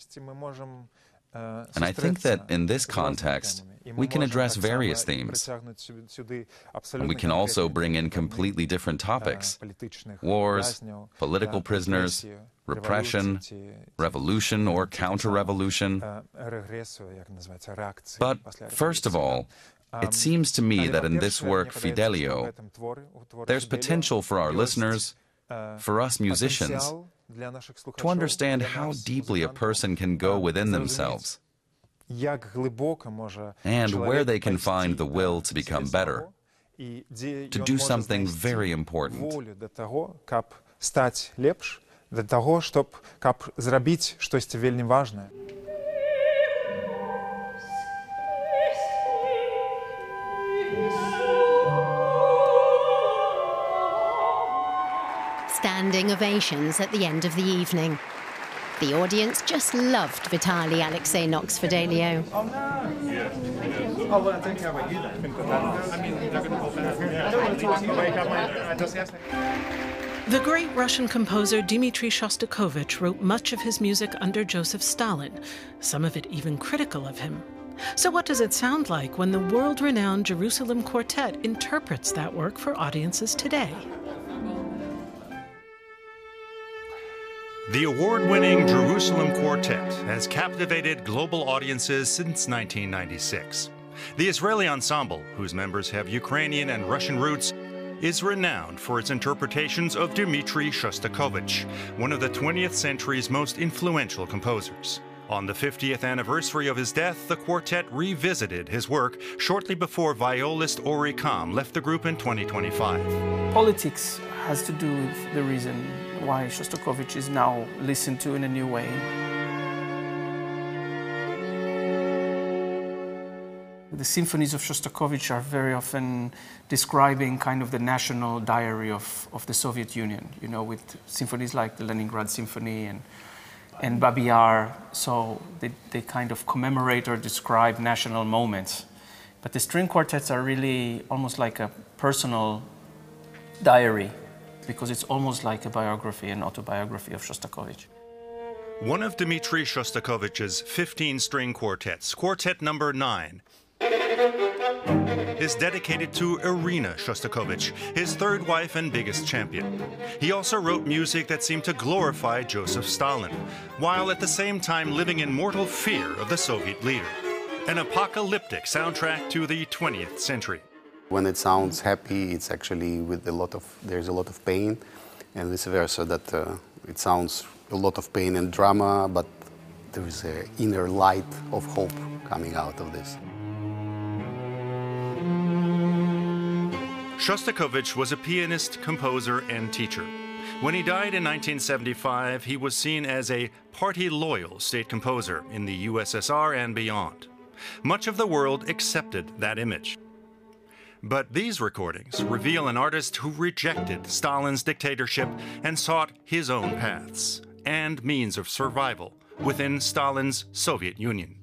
And I think that in this context, we can address various themes. And we can also bring in completely different topics: wars, political prisoners, repression, revolution or counter-revolution. But first of all, it seems to me that in this work, Fidelio, there's potential for our listeners, for us musicians, to understand how deeply a person can go within themselves and where they can find the will to become better, to do something very important. Standing ovations at the end of the evening. The audience just loved Vitaly Alexeyevich Fidelio. Oh, no! Yes. Oh, well, I don't care about you then. The great Russian composer Dmitri Shostakovich wrote much of his music under Joseph Stalin, some of it even critical of him. So what does it sound like when the world-renowned Jerusalem Quartet interprets that work for audiences today? The award-winning Jerusalem Quartet has captivated global audiences since 1996. The Israeli ensemble, whose members have Ukrainian and Russian roots, is renowned for its interpretations of Dmitri Shostakovich, one of the 20th century's most influential composers. On the 50th anniversary of his death, the quartet revisited his work shortly before violist Ori Kam left the group in 2025. Politics has to do with the reason why Shostakovich is now listened to in a new way. The symphonies of Shostakovich are very often describing kind of the national diary of the Soviet Union, you know, with symphonies like the Leningrad Symphony and Babi Yar. So they kind of commemorate or describe national moments. But the string quartets are really almost like a personal diary, because it's almost like a biography, an autobiography of Shostakovich. One of Dmitri Shostakovich's 15-string quartets, Quartet Number 9, is dedicated to Irina Shostakovich, his third wife and biggest champion. He also wrote music that seemed to glorify Joseph Stalin, while at the same time living in mortal fear of the Soviet leader. An apocalyptic soundtrack to the 20th century. When it sounds happy, it's actually with there's a lot of pain, and vice versa, that it sounds a lot of pain and drama, but there is an inner light of hope coming out of this. Shostakovich was a pianist, composer, and teacher. When he died in 1975, he was seen as a party-loyal state composer in the USSR and beyond. Much of the world accepted that image. But these recordings reveal an artist who rejected Stalin's dictatorship and sought his own paths and means of survival within Stalin's Soviet Union.